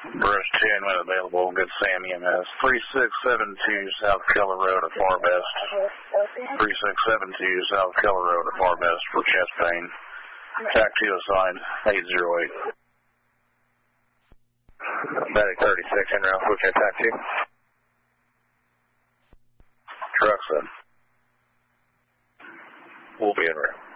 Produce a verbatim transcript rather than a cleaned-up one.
Brush ten when available. Good Sam E M S. three six seven two South Keller Road at Far Best. three six seven two South Keller Road at Far Best for chest pain. Tac two assigned eight zero eight. Medic thirty-six en route. Okay, Tac two. Truck said. We'll be en route.